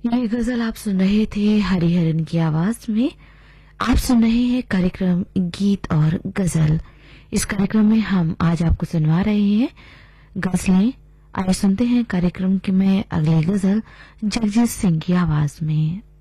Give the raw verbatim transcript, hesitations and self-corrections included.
ये गजल आप सुन रहे थे हरिहरन की आवाज में। आप सुन रहे हैं कार्यक्रम गीत और गजल। इस कार्यक्रम में हम आज आपको सुनवा रहे हैं गजलें। आइए सुनते हैं कार्यक्रम की में अगली गजल जगजीत सिंह की आवाज में।